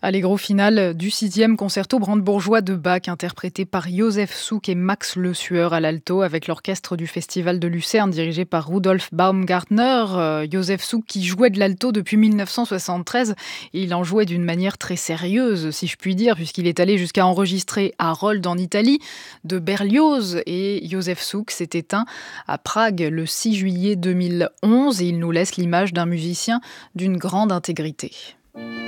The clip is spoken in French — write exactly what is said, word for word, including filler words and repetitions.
Allez, gros final du sixième concerto brandebourgeois de Bach, interprété par Joseph Suk et Max Le Sueur à l'alto, avec l'orchestre du Festival de Lucerne, dirigé par Rudolf Baumgartner. Euh, Joseph Suk qui jouait de l'alto depuis mille neuf cent soixante-treize, et il en jouait d'une manière très sérieuse, si je puis dire, puisqu'il est allé jusqu'à enregistrer Harold en Italie, de Berlioz, et Joseph Suk s'est éteint à Prague le six juillet deux mille onze, et il nous laisse l'image d'un musicien d'une grande intégrité.